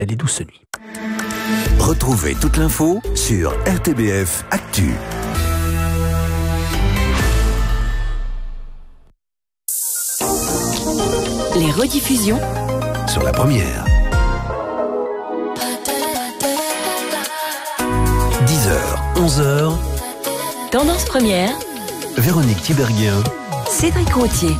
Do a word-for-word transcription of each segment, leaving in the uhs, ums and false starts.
les douces nuits. Retrouvez toute l'info sur R T B F Actu. Les rediffusions Sur la première. dix heures, onze heures. Tendance première, Véronique Tiberghien. Cédric Rottier.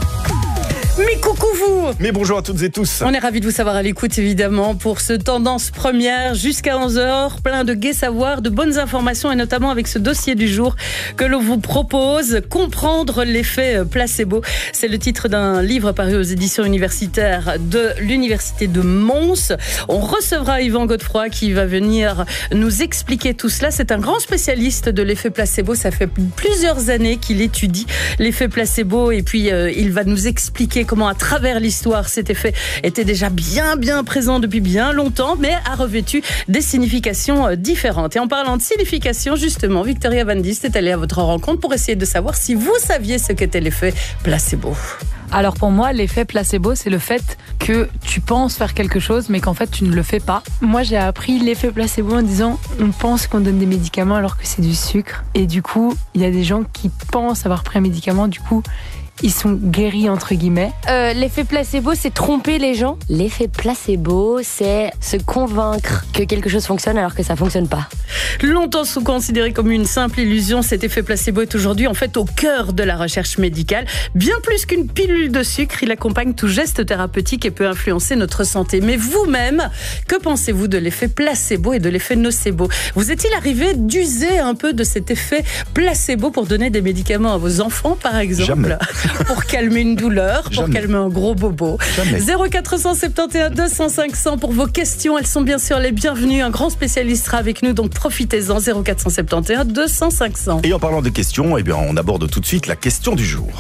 Mais coucou vous! Mais bonjour à toutes et tous. On est ravis de vous savoir à l'écoute évidemment pour ce Tendance Première jusqu'à onze heures, plein de gai savoirs, de bonnes informations et notamment avec ce dossier du jour que l'on vous propose, comprendre l'effet placebo. C'est le titre d'un livre paru aux éditions universitaires de l'Université de Mons. On recevra Yvan Godefroy qui va venir nous expliquer tout cela. C'est un grand spécialiste de l'effet placebo. Ça fait plusieurs années qu'il étudie l'effet placebo et puis euh, il va nous expliquer comment à travers l'histoire cet effet était déjà bien bien présent depuis bien longtemps mais a revêtu des significations différentes. Et en parlant de signification, justement, Victoria Van Dist est allée à votre rencontre pour essayer de savoir si vous saviez ce qu'était l'effet placebo. Alors pour moi, l'effet placebo, c'est le fait que tu penses faire quelque chose, mais qu'en fait, tu ne le fais pas. Moi, j'ai appris l'effet placebo en disant on pense qu'on donne des médicaments alors que c'est du sucre. Et du coup, il y a des gens qui pensent avoir pris un médicament, du coup, ils sont guéris entre guillemets. Euh, l'effet placebo, c'est tromper les gens. L'effet placebo, c'est se convaincre que quelque chose fonctionne alors que ça fonctionne pas. Longtemps sous considéré comme une simple illusion, cet effet placebo est aujourd'hui en fait au cœur de la recherche médicale. Bien plus qu'une pilule de sucre, il accompagne tout geste thérapeutique et peut influencer notre santé. Mais vous-même, que pensez-vous de l'effet placebo et de l'effet nocebo? Vous est-il arrivé d'user un peu de cet effet placebo pour donner des médicaments à vos enfants, par exemple? Jamais. Pour calmer une douleur, pour Jamais. calmer un gros bobo. Jamais. zéro quatre cent soixante-onze deux cents cinq cents pour vos questions. Elles sont bien sûr les bienvenues. Un grand spécialiste sera avec nous, donc profitez-en. zéro quatre cent soixante-onze deux cents cinq cents. Et en parlant de questions, eh bien, on aborde tout de suite la question du jour.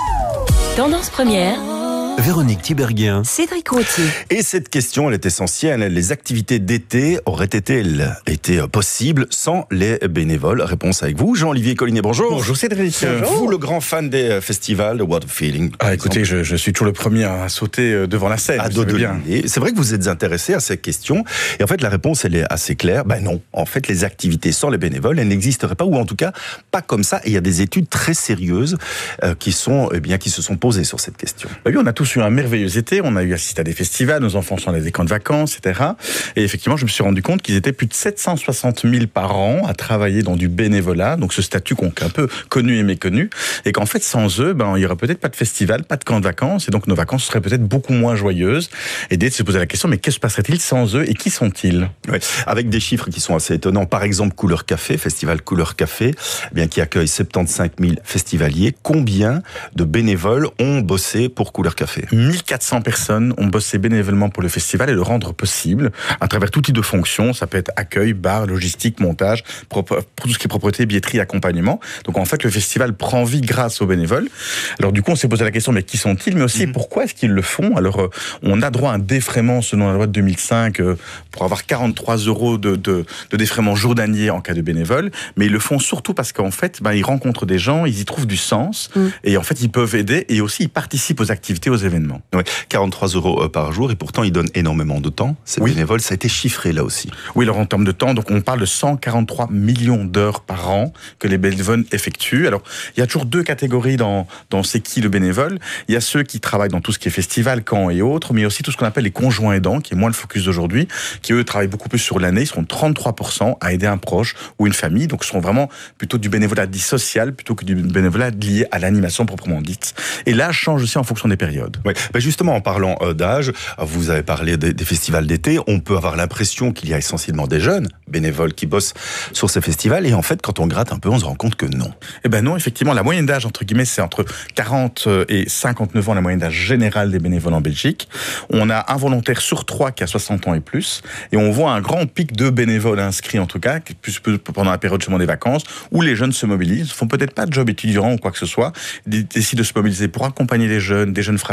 Tendance première, Véronique Tiberghien. Cédric Rottier. Et cette question, elle est essentielle. Les activités d'été auraient-elles été possibles sans les bénévoles? Réponse avec vous, Jean-Olivier Collinet, bonjour. Bonjour Cédric. Bonjour. Vous, le grand fan des festivals de What a Feeling. Ah, écoutez, je, je suis toujours le premier à sauter devant la scène. À dos de l'année. C'est vrai que vous êtes intéressé à cette question. Et en fait, la réponse, elle est assez claire. Ben non. En fait, les activités sans les bénévoles, elles n'existeraient pas, ou en tout cas, pas comme ça. Et il y a des études très sérieuses euh, qui sont, eh bien, qui se sont posées sur cette question. Bah oui, on a tous eu un merveilleux été. On a eu assisté à des festivals. Nos enfants sont allés à des camps de vacances, et cetera. Et effectivement, je me suis rendu compte qu'ils étaient plus de sept cent soixante mille par an à travailler dans du bénévolat. Donc, ce statut qu'on a un peu connu et méconnu. Et qu'en fait, sans eux, ben, il y aurait peut-être pas de festival, pas de camp de vacances. Et donc, nos vacances seraient peut-être beaucoup moins joyeuses. Et d'être se poser la question, mais qu'est-ce que se passerait-il sans eux et qui sont-ils? Ouais, avec des chiffres qui sont assez étonnants. Par exemple, Couleur Café, festival Couleur Café, eh bien, qui accueille soixante-quinze mille festivaliers. Combien de bénévoles ont bossé pour Couleur Café? mille quatre cents personnes ont bossé bénévolement pour le festival et le rendre possible à travers tout type de fonctions. Ça peut être accueil, bar, logistique, montage, pour tout ce qui est propreté, billetterie, accompagnement. Donc en fait, le festival prend vie grâce aux bénévoles. Alors du coup, on s'est posé la question, mais qui sont-ils? Mais aussi, mmh. pourquoi est-ce qu'ils le font? Alors, euh, on a droit à un défraiement selon la loi de deux mille cinq euh, pour avoir quarante-trois euros de, de, de défraiement journalier en cas de bénévole. Mais ils le font surtout parce qu'en fait, ben, ils rencontrent des gens, ils y trouvent du sens. Mmh. Et en fait, ils peuvent aider et aussi, ils participent aux activités, aux événements. Ouais, quarante-trois euros par jour et pourtant ils donnent énormément de temps. Ces oui. bénévoles, ça a été chiffré là aussi. Oui, alors en termes de temps, donc on parle de cent quarante-trois millions d'heures par an que les bénévoles effectuent. Alors il y a toujours deux catégories dans dans c'est qui le bénévole. Il y a ceux qui travaillent dans tout ce qui est festival, camp et autres, mais il y a aussi tout ce qu'on appelle les conjoints aidants, qui est moins le focus d'aujourd'hui, qui eux travaillent beaucoup plus sur l'année. Ils seront trente-trois pour cent à aider un proche ou une famille. Donc ce seront vraiment plutôt du bénévolat dit social plutôt que du bénévolat lié à l'animation proprement dite. Et l'âge change aussi en fonction des périodes. Oui, ben justement en parlant d'âge, vous avez parlé des, des festivals d'été, on peut avoir l'impression qu'il y a essentiellement des jeunes bénévoles qui bossent sur ces festivals et en fait quand on gratte un peu on se rend compte que non. Eh ben non, effectivement la moyenne d'âge entre guillemets c'est entre quarante et cinquanteneuf ans la moyenne d'âge générale des bénévoles en Belgique. On a un volontaire sur trois qui a soixante ans et plus et on voit un grand pic de bénévoles inscrits en tout cas pendant la période justement des vacances où les jeunes se mobilisent, font peut-être pas de job étudiant ou quoi que ce soit, décident de se mobiliser pour accompagner les jeunes, des jeunes fragiles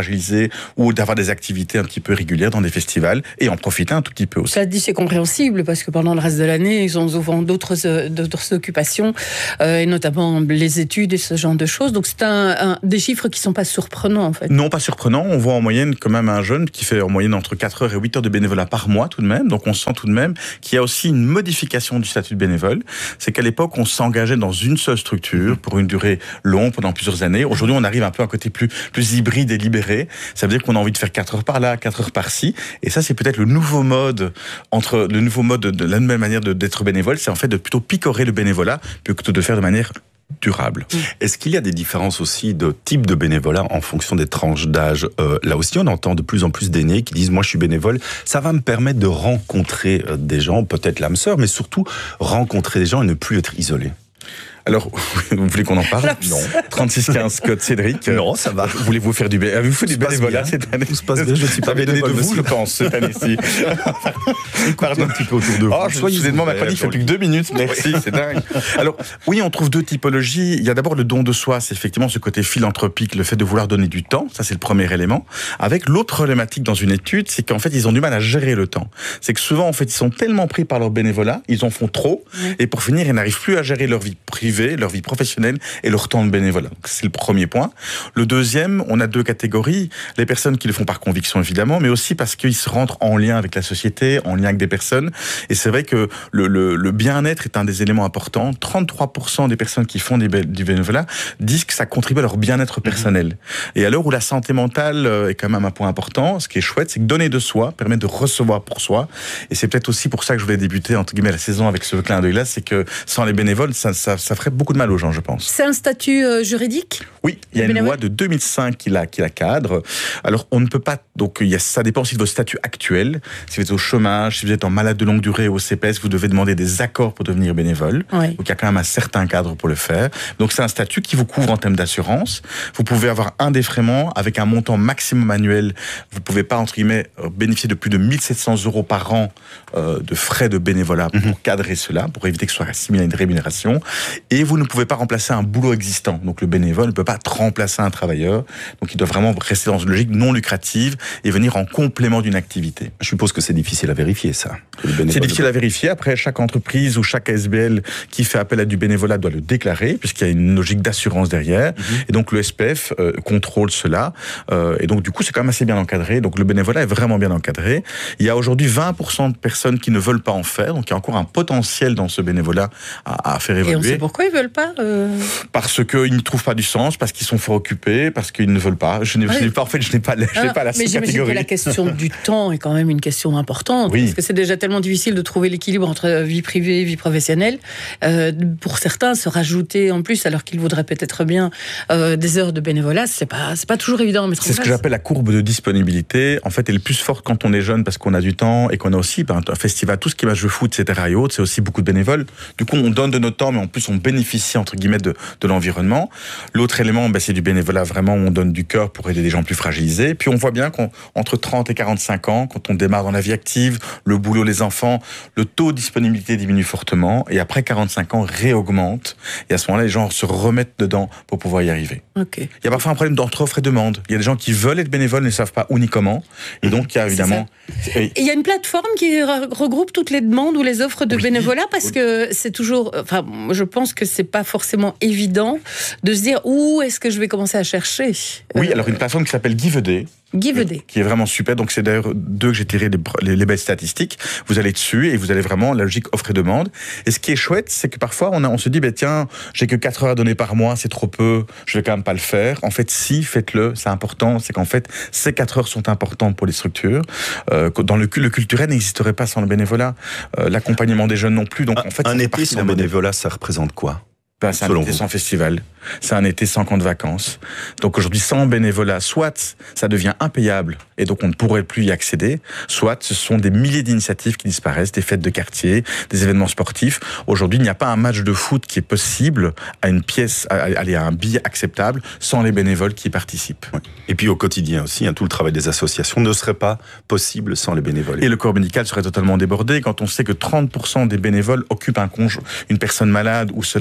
fragilisés ou d'avoir des activités un petit peu régulières dans des festivals et en profiter un tout petit peu aussi. Ça dit, c'est compréhensible parce que pendant le reste de l'année, ils ont souvent d'autres, euh, d'autres occupations euh, et notamment les études et ce genre de choses. Donc c'est un, un, des chiffres qui ne sont pas surprenants en fait. Non, pas surprenant. On voit en moyenne quand même un jeune qui fait en moyenne entre quatre heures et huit heures de bénévolat par mois tout de même. Donc on sent tout de même qu'il y a aussi une modification du statut de bénévole. C'est qu'à l'époque, on s'engageait dans une seule structure pour une durée longue pendant plusieurs années. Aujourd'hui, on arrive un peu à un côté plus, plus hybride et libéré. Ça veut dire qu'on a envie de faire quatre heures par là, quatre heures par-ci. Et ça, c'est peut-être le nouveau mode entre le nouveau mode de, de la nouvelle manière de, d'être bénévole. C'est en fait de plutôt picorer le bénévolat plutôt que de faire de manière durable. Est-ce qu'il y a des différences aussi de type de bénévolat en fonction des tranches d'âge? euh, Là aussi, on entend de plus en plus d'aînés qui disent « moi, je suis bénévole, ça va me permettre de rencontrer des gens, peut-être l'âme sœur, mais surtout rencontrer des gens et ne plus être isolé ». Alors, vous voulez qu'on en parle? Non. trente-six quinze code Cédric. Non, ça va. Voulez-vous faire du bénévolat? Avez-vous fait du bénévolat cette année? Tout se passe bien, je ne suis pas bénévole. de vous, je pense, cette année-ci. Pardon, un petit peu autour de vous. Oh, je suis soudainement, ma chronique fait plus que deux minutes. Merci, c'est dingue. Alors, oui, on trouve deux typologies. Il y a d'abord le don de soi, c'est effectivement ce côté philanthropique, le fait de vouloir donner du temps. Ça, c'est le premier élément. Avec l'autre problématique dans une étude, c'est qu'en fait, ils ont du mal à gérer le temps. C'est que souvent, en fait, ils sont tellement pris par leur bénévolat, ils en font trop, et pour finir, ils n'arrivent plus à gérer leur vie privée, leur vie professionnelle et leur temps de bénévolat. Donc, c'est le premier point. Le deuxième, on a deux catégories. Les personnes qui le font par conviction, évidemment, mais aussi parce qu'ils se rentrent en lien avec la société, en lien avec des personnes. Et c'est vrai que le, le, le bien-être est un des éléments importants. trente-trois pour cent des personnes qui font des bé- du bénévolat disent que ça contribue à leur bien-être personnel. Mmh. Et à l'heure où la santé mentale est quand même un point important, ce qui est chouette, c'est que donner de soi permet de recevoir pour soi. Et c'est peut-être aussi pour ça que je voulais débuter, entre guillemets, la saison avec ce clin d'œil-là, c'est que sans les bénévoles, ça, ça, ça ferait beaucoup de mal aux gens, je pense. C'est un statut euh, juridique? Oui, il y a une loi de deux mille cinq qui la, qui la cadre. Alors, on ne peut pas... Donc, il y a, ça dépend aussi de votre statut actuel. Si vous êtes au chômage, si vous êtes en malade de longue durée ou au C P S, vous devez demander des accords pour devenir bénévole. Oui. Donc, il y a quand même un certain cadre pour le faire. Donc, c'est un statut qui vous couvre en termes d'assurance. Vous pouvez avoir un défraiement avec un montant maximum annuel. Vous ne pouvez pas, entre guillemets, bénéficier de plus de mille sept cents euros par an euh, de frais de bénévolat pour mmh. cadrer cela, pour éviter que ce soit assimilé à une rémunération. Et vous ne pouvez pas remplacer un boulot existant. Donc, le bénévole ne peut pas remplacer un travailleur. Donc, il doit vraiment rester dans une logique non lucrative et venir en complément d'une activité. Je suppose que c'est difficile à vérifier, ça. C'est difficile à vérifier. Après, chaque entreprise ou chaque A S B L qui fait appel à du bénévolat doit le déclarer, puisqu'il y a une logique d'assurance derrière. Mmh. Et donc, le S P F euh, contrôle cela. Euh, et donc, du coup, c'est quand même assez bien encadré. Donc, le bénévolat est vraiment bien encadré. Il y a aujourd'hui vingt pour cent de personnes qui ne veulent pas en faire. Donc, il y a encore un potentiel dans ce bénévolat à, à faire évoluer. Et on sait pourquoi ils ne veulent pas euh... Parce qu'ils ne trouvent pas du sens, parce qu'ils sont fort occupés, parce qu'ils ne veulent pas. Je n'ai, oui. je n'ai pas, en fait, je n'ai pas, je ah, n'ai pas la mais catégorie. Que la question du temps est quand même une question importante, oui. Parce que c'est déjà tellement difficile de trouver l'équilibre entre vie privée et vie professionnelle. Euh, pour certains, se rajouter en plus, alors qu'ils voudraient peut-être bien euh, des heures de bénévolat, c'est pas, c'est pas toujours évident à mettre en place. C'est ce que j'appelle la courbe de disponibilité. En fait, elle est plus forte quand on est jeune parce qu'on a du temps et qu'on a aussi ben, un festival, tout ce qui est match de foot, et cetera et autres, c'est aussi beaucoup de bénévoles. Du coup, on donne de notre temps, mais en plus, on bénéficie, entre guillemets, de, de l'environnement. L'autre élément, ben, c'est du bénévolat, vraiment, on donne du cœur pour aider des gens plus fragilisés. Puis on voit bien qu'entre trente et quarante-cinq ans, quand on démarre dans la vie active, le boulot, les enfants, le taux de disponibilité diminue fortement et après quarante-cinq ans réaugmente. Et à ce moment-là, les gens se remettent dedans pour pouvoir y arriver. Okay. Il y a parfois un problème d'entre offre et demande. Il y a des gens qui veulent être bénévoles, ne savent pas où ni comment. Et donc, il y a évidemment... Et il y a une plateforme qui regroupe toutes les demandes ou les offres de oui. bénévolat parce oui. que c'est toujours... Enfin, je pense que c'est pas forcément évident de se dire où est-ce que je vais commencer à chercher. Oui, euh... alors une plateforme qui s'appelle Give a Day. Give a Day. Qui est vraiment super. Donc, c'est d'ailleurs d'eux que j'ai tiré les, les, les belles statistiques. Vous allez dessus et vous allez vraiment la logique offre et demande. Et ce qui est chouette, c'est que parfois, on, a, on se dit, bah, tiens, j'ai que quatre heures à donner par mois, c'est trop peu, je vais quand même pas le faire. En fait, si, faites-le, c'est important. C'est qu'en fait, ces quatre heures sont importantes pour les structures. Euh, dans le, le culturel n'existerait pas sans le bénévolat. Euh, l'accompagnement des jeunes non plus. Donc, un, en fait, un été sans bénévolat, ça représente quoi? Ben, c'est un Selon été vous. Sans festival, c'est un été sans camp de vacances. Donc aujourd'hui, sans bénévolat, soit ça devient impayable et donc on ne pourrait plus y accéder, soit ce sont des milliers d'initiatives qui disparaissent, des fêtes de quartier, des événements sportifs. Aujourd'hui, il n'y a pas un match de foot qui est possible à une pièce, à, aller à un billet acceptable sans les bénévoles qui y participent. Et puis au quotidien aussi, hein, tout le travail des associations ne serait pas possible sans les bénévoles. Et le corps médical serait totalement débordé quand on sait que trente pour cent des bénévoles occupent un conjoint, une personne malade ou seule à la maison.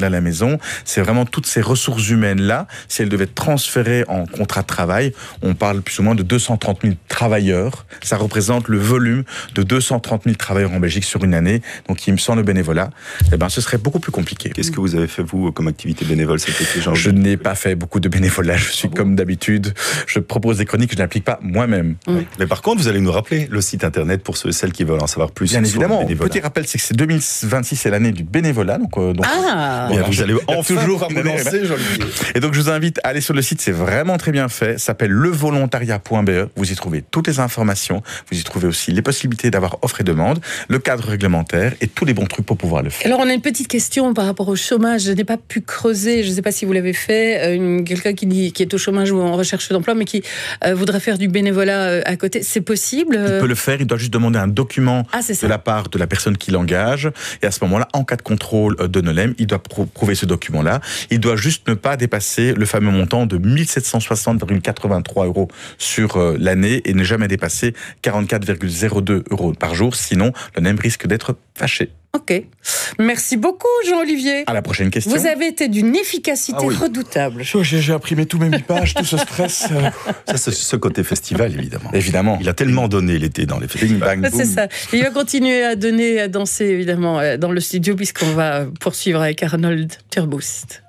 raison, c'est vraiment toutes ces ressources humaines-là, si elles devaient être transférées en contrat de travail, on parle plus ou moins de deux cent trente mille travailleurs. Ça représente le volume de deux cent trente mille travailleurs en Belgique sur une année. Donc, sans le bénévolat, eh ben, ce serait beaucoup plus compliqué. Qu'est-ce que vous avez fait, vous, comme activité bénévole cet été, Jean? Je n'ai pas fait beaucoup de bénévolat. Je suis ah bon comme d'habitude. Je propose des chroniques que je n'applique pas moi-même. Oui. Mais par contre, vous allez nous rappeler le site internet pour ceux et celles qui veulent en savoir plus. Bien évidemment. Petit rappel, c'est que c'est deux mille vingt-six, c'est l'année du bénévolat. Donc, euh, donc ah, bon, vous allez enfin toujours vous lancer, Jean-Olivier. Et donc, je vous invite à aller sur le site. C'est vraiment très bien fait. Ça s'appelle le volontariat point b e. Vous y trouvez toutes les informations. Vous y trouvez aussi les possibilités d'avoir offre et demande, le cadre réglementaire et tous les bons trucs pour pouvoir le faire. Alors, on a une petite question par rapport au chômage. Je n'ai pas pu creuser. Je ne sais pas si vous l'avez fait. Une, quelqu'un qui, dit, qui est au chômage ou en recherche d'emploi, mais qui euh, voudrait faire du bénévolat euh, à côté. C'est possible? Il peut le faire. Il doit juste demander un document ah, de la part de la personne qui l'engage. Et à ce moment-là, en cas de contrôle de Nolem, il doit prou- prouver ce document-là. Il doit juste ne pas dépasser le fameux montant de mille sept cent soixante virgule quatre-vingt-trois euros sur euh, l'année et ne jamais dépasser quarante-quatre virgule zéro deux euros par jour. Sinon, le Nolem risque d'être fâché. Ok. Merci beaucoup, Jean-Olivier. À la prochaine question. Vous avez été d'une efficacité ah oui. redoutable. J'ai, j'ai imprimé tous mes mille pages, tout ce stress. Ça, c'est ce côté festival, évidemment. Évidemment. Il a tellement donné l'été dans les festivals. Bang, c'est ça. Il va continuer à donner, à danser, évidemment, dans le studio, puisqu'on va poursuivre avec Arnold Turboost.